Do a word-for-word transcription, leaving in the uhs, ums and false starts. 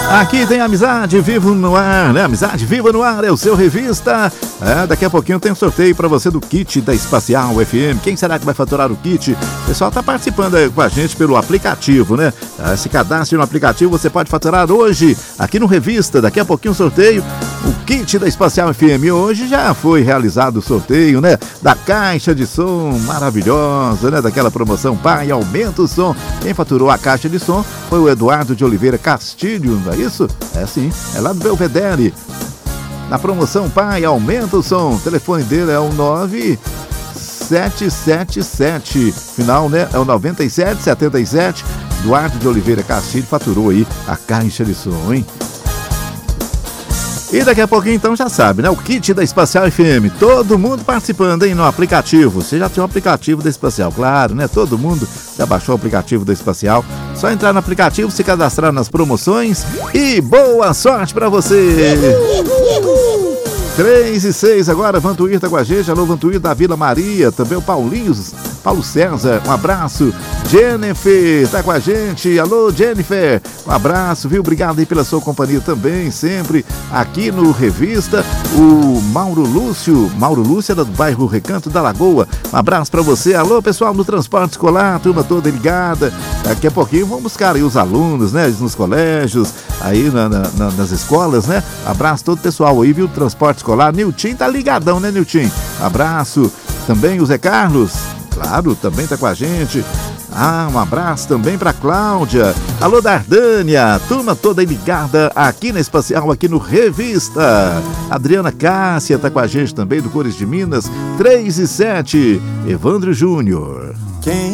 Aqui tem Amizade Vivo no Ar, né? Amizade Viva no Ar é o seu revista. É, daqui a pouquinho tem um sorteio para você do kit da Espacial F M. Quem será que vai faturar o kit? O pessoal tá participando aí com a gente pelo aplicativo, né? Se cadastre no aplicativo, você pode faturar hoje aqui no Revista. Daqui a pouquinho um sorteio, o kit da Espacial F M. Hoje já foi realizado o sorteio, né? Da caixa de som maravilhosa, né? Daquela promoção Pai, aumenta o som. Quem faturou a caixa de som foi o Eduardo de Oliveira Castilho, não é isso? É sim, é lá do Belvedere. Na promoção Pai, aumenta o som. O telefone dele é o nove sete sete sete. Final, né? É o noventa e sete setenta e sete. Eduardo de Oliveira Castilho faturou aí a caixa de som, hein? E daqui a pouquinho, então, já sabe, né? O kit da Espacial F M. Todo mundo participando, hein? No aplicativo. Você já tem o aplicativo da Espacial, claro, né? Todo mundo já baixou o aplicativo da Espacial. Só entrar no aplicativo, se cadastrar nas promoções e boa sorte pra você! três e seis agora, Vantuir tá com a gente. Alô, Vantuir da Vila Maria. Também o Paulinho, Paulo César, um abraço. Jennifer tá com a gente. Alô, Jennifer, um abraço, viu? Obrigado aí pela sua companhia também, sempre aqui no Revista. O Mauro Lúcio, Mauro Lúcio é do bairro Recanto da Lagoa. Um abraço pra você. Alô, pessoal do transporte escolar, turma toda ligada. Daqui a pouquinho vamos buscar aí os alunos, né? Nos colégios, aí na, na, nas escolas, né? Abraço todo o pessoal aí, viu? Transporte escolar. Nilton tá ligadão, né, Nilton? Abraço. Também o Zé Carlos, claro, também tá com a gente. Ah, um abraço também pra Cláudia. Alô, Dardânia, turma toda ligada aqui na Espacial, aqui no Revista. Adriana Cássia tá com a gente também, do Cores de Minas. três e sete. Evandro Júnior. Quem